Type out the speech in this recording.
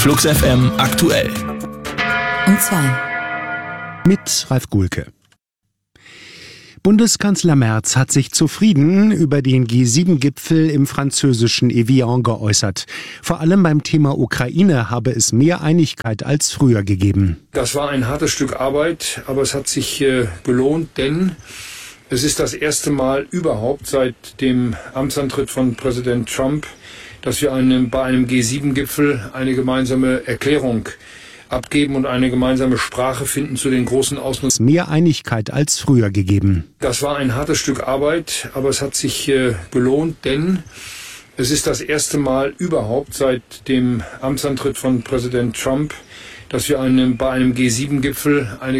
Flux FM aktuell. Und 2. Mit Ralf Gulke. Bundeskanzler Merz hat sich zufrieden über den G7-Gipfel im französischen Evian geäußert. Vor allem beim Thema Ukraine habe es mehr Einigkeit als früher gegeben. Das war ein hartes Stück Arbeit, aber es hat sich gelohnt, denn es ist das erste Mal überhaupt seit dem Amtsantritt von Präsident Trump, dass wir bei einem G7-Gipfel eine gemeinsame Erklärung abgeben und eine gemeinsame Sprache finden zu den großen Ausnutzungen. Mehr Einigkeit als früher gegeben. Das war ein hartes Stück Arbeit, aber es hat sich gelohnt, denn es ist das erste Mal überhaupt seit dem Amtsantritt von Präsident Trump, dass wir bei einem G7-Gipfel eine